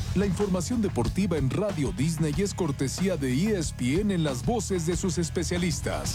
La información deportiva en Radio Disney es cortesía de ESPN en las voces de sus especialistas.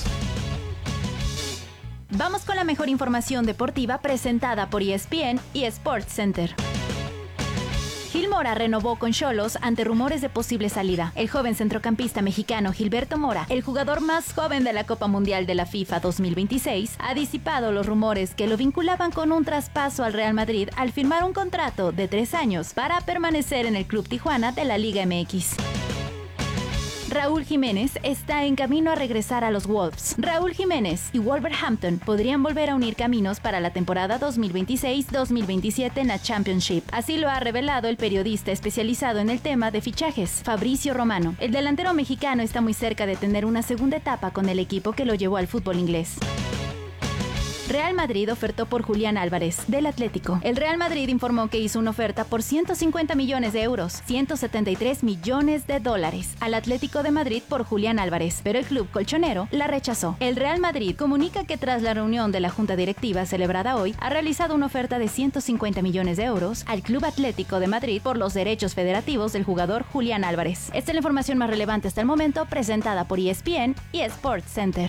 Vamos con la mejor información deportiva presentada por ESPN y Sports Center. Gil Mora renovó con Xolos ante rumores de posible salida. El joven centrocampista mexicano Gilberto Mora, el jugador más joven de la Copa Mundial de la FIFA 2026, ha disipado los rumores que lo vinculaban con un traspaso al Real Madrid al firmar un contrato de 3 años para permanecer en el Club Tijuana de la Liga MX. Raúl Jiménez está en camino a regresar a los Wolves. Raúl Jiménez y Wolverhampton podrían volver a unir caminos para la temporada 2026-2027 en la Championship. Así lo ha revelado el periodista especializado en el tema de fichajes, Fabricio Romano. El delantero mexicano está muy cerca de tener una segunda etapa con el equipo que lo llevó al fútbol inglés. Real Madrid ofertó por Julián Álvarez, del Atlético. El Real Madrid informó que hizo una oferta por 150 millones de euros, 173 millones de dólares, al Atlético de Madrid por Julián Álvarez, pero el club colchonero la rechazó. El Real Madrid comunica que tras la reunión de la Junta Directiva celebrada hoy, ha realizado una oferta de 150 millones de euros al Club Atlético de Madrid por los derechos federativos del jugador Julián Álvarez. Esta es la información más relevante hasta el momento, presentada por ESPN y Sports Center.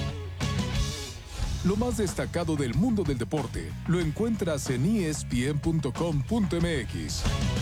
Lo más destacado del mundo del deporte lo encuentras en ESPN.com.mx.